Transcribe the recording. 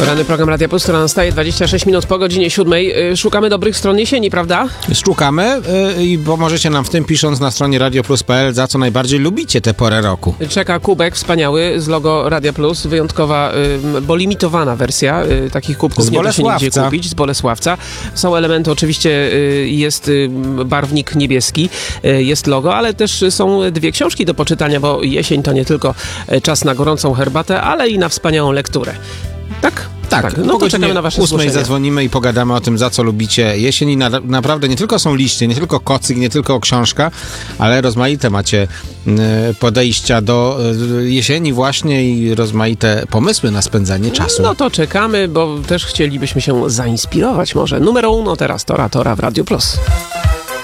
Poranny program Radia Plus, która nastaje 26 minut po godzinie 7. Szukamy dobrych stron jesieni, prawda? Szukamy i pomożecie nam w tym, pisząc na stronie radioplus.pl, za co najbardziej lubicie tę porę roku. Czeka kubek wspaniały z logo Radia Plus, wyjątkowa, bo limitowana wersja takich kubków. Nie da się nigdzie kupić, z Bolesławca. Są elementy, oczywiście jest barwnik niebieski, jest logo, ale też są dwie książki do poczytania, bo jesień to nie tylko czas na gorącą herbatę, ale i na wspaniałą lekturę. Tak? Tak, no to czekamy na wasze 8 zgłoszenia. Zadzwonimy i pogadamy o tym, za co lubicie jesień. I naprawdę nie tylko są liście, nie tylko kocyk, nie tylko książka, ale rozmaite macie podejścia do jesieni właśnie i rozmaite pomysły na spędzanie czasu. No to czekamy, bo też chcielibyśmy się zainspirować może. Numer 1 teraz Tora w Radio Plus.